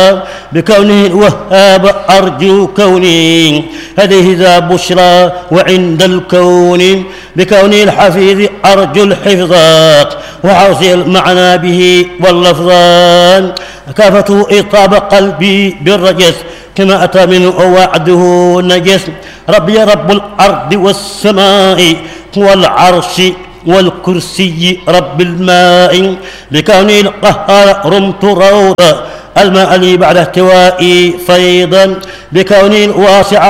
بكونه الوهاب أرجو كوني هذه ذا بشرى وعند الكون بكونه الحفيظ أرجو الحفظات وحوصي المعنى به واللفظان كافته إطاب قلبي بالرجس كما أتى منه وعده نجس ربي رب الأرض والسماء والعرش والكرسي رب الماء بكوني القهار رمت روضا الماء لي بعد احتوائي فيضا بكوني الواسع